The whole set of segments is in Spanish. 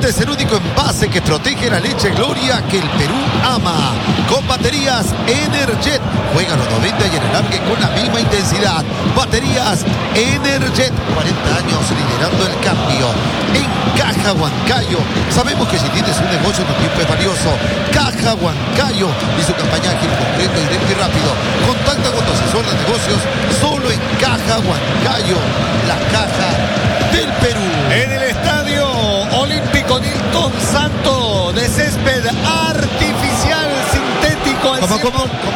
es el único envase que protege la leche Gloria que el Perú ama. Con baterías Energet. Juega los 90 y en el alargue con la misma intensidad. Baterías Energet. 40 años liderando el cambio. En Caja Huancayo. Sabemos que si tienes un negocio, tu tiempo es valioso. Caja Huancayo y su campaña ágil, concreto, directo y rápido. Contacta con tu asesor de negocios solo en Caja Huancayo. La caja del Perú. En el Estadio Olímpico Nilton Santo, de césped artificial sintético al 100%,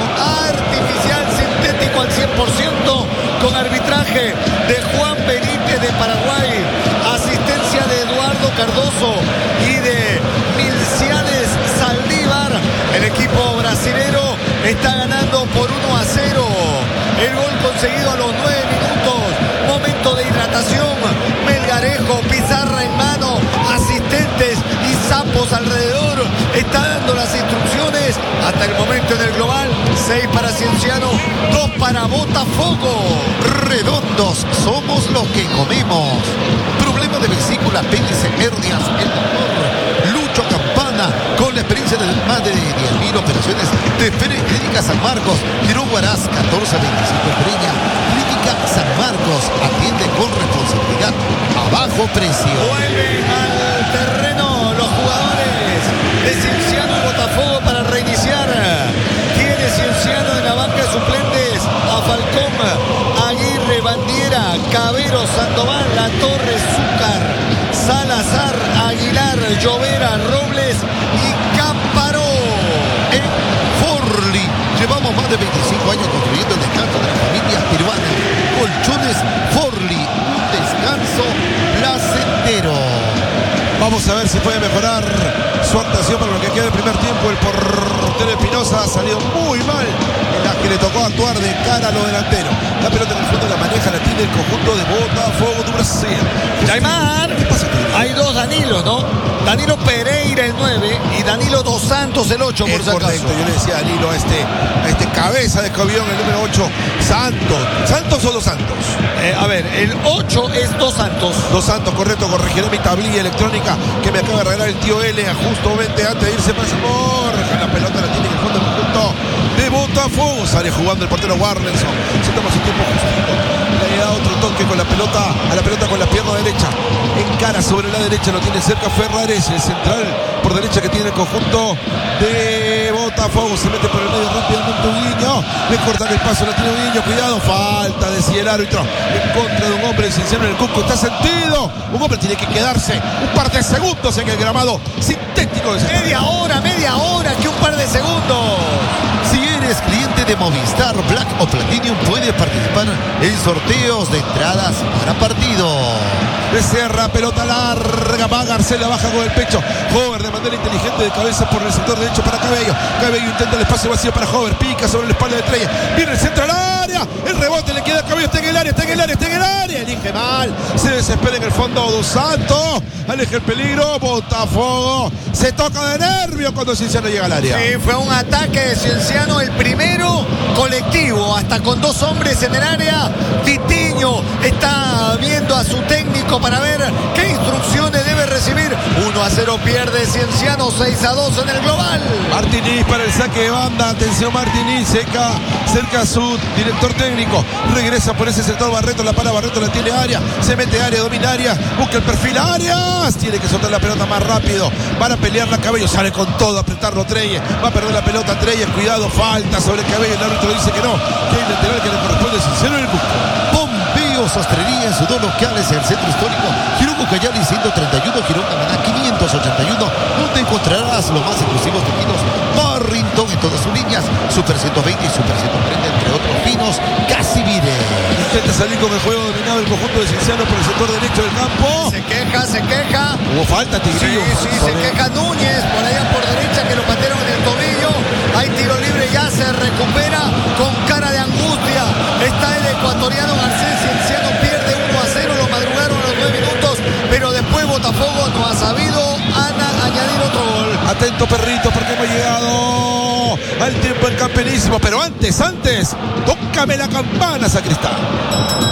artificial sintético al 100%, con arbitraje de Juan Benítez de Paraguay, asistencia de Eduardo Cardoso y de Milciades Saldívar. El equipo brasilero está ganando por 1-0. El gol conseguido a los 9 minutos. Momento de hidratación. Melgarejo, pizarra en mano, asistentes y sapos alrededor. Está dando las instrucciones hasta el momento en el global. 6 para Cienciano, 2 para Botafogo. Redondos, somos lo que comemos. Problema de vesícula, apéndice, hernias, el doctor Lucho Campana, con la experiencia de más de 10.000 operaciones de Clínica San Marcos, Quirón Huaraz, 1425 Breña. Clínica San Marcos atiende con responsabilidad a bajo precio. Vuelven al terreno los jugadores de Cienciano y Botafogo para reiniciar. Tiene Cienciano en la banca de suplentes a Falcón, Aguirre, Bandiera, Cabero, Sandoval, La Torre, Zúcar, Salazar, Aguilar, Llovera, Robles y Cámparo. En Forli llevamos más de 25 años construyendo el descanso de la familia peruana. Colchones Forli, un descanso placentero. Vamos a ver si puede mejorar su actuación para lo que queda del primer tiempo. El portero Espinosa ha salido muy mal en la que le tocó actuar de cara a los delanteros. La pelota en el fondo la maneja, la tiene el conjunto de Botafogo de Brasil. Jaimar, hay 2 Danilos, ¿no? Danilo Pereira el 9 y Danilo Dos Santos el 8, por si acaso. Correcto, yo le decía a Danilo a este cabeza de escobión, el número 8, ¿Santos o Dos Santos? A ver, el 8 es Dos Santos. Dos Santos, correcto, corregiré mi tablilla electrónica que me acaba de regalar el tío L justamente antes de irse para Borja. La pelota la tiene en el fondo del conjunto de Botafogo. Sale jugando el portero Warlenson. Se toma su tiempo justito. Le da otro toque con la pelota, a la pelota con la pierna derecha. Encara sobre la derecha, lo tiene cerca Ferrares, el central por derecha que tiene el conjunto de Botafogo. Se mete por el medio rápidamente Uguiño. Le cortan el paso, la tiene Uguiño. Cuidado, falta, decía el árbitro. En contra de un hombre, el Cienciano en el Cusco. Está sentido. Un hombre tiene que quedarse un par de segundos en el gramado sintético. Media hora, que un par de segundos. Si eres cliente de Movistar Black o Platinum, puedes participar en sorteos de entradas para partido. Becerra, pelota larga, va García, baja con el pecho. Hover de manera inteligente de cabeza por el sector derecho para Cabello. Cabello intenta el espacio vacío para Hover, pica sobre la espalda de Trella. Viene el centro al área, el rebote le queda a Cabello, está en el área. Elige mal, se desespera en el fondo Dos Santos. Aleja el peligro, Botafogo. Se toca de nervio cuando Cienciano llega al área. Sí, fue un ataque de Cienciano, el primero colectivo, hasta con 2 hombres en el área. Vitiño está viendo a su técnico para ver qué instrucciones debe recibir. 1-0 pierde Cienciano, 6-2 en el global. Martínez para el saque de banda. Atención Martínez, cerca a su director técnico. Regresa por ese sector Barreto, la para Barreto, la tiene área. Se mete área, domina área, busca el perfil Arias. Tiene que soltar la pelota más rápido. Van a pelear la Cabello, sale con todo a apretarlo Treyes. Va a perder la pelota Treyes, cuidado, falta sobre el Cabello. El árbitro dice que no, que hay lateral que le corresponde a Cienciano en el Cusco. Pompeo Sastrería en sus 2 locales en el centro histórico Girón Ucayali 131, Girón Camaná 581, donde encontrarás los más exclusivos tequilos Barrington en todas sus líneas, Super 120 y Super 130, entre otros vinos Casivire. Intenta salir con el juego dominado el conjunto de Cienciano por el sector derecho del campo. Se queja. Hubo falta, Tigrillo. Sí, se queja Núñez, por allá por derecha, que lo patearon en el tobillo. Hay tiro libre, ya se recupera con cara de angustia. Está el ecuatoriano Garcés. Cienciano pierde 1-0, lo madrugaron a los 9 minutos, pero después Botafogo no ha sabido añadir otro gol. Atento perrito, porque hemos llegado al tiempo del campeonísimo, pero antes, tócame la campana, sacristán.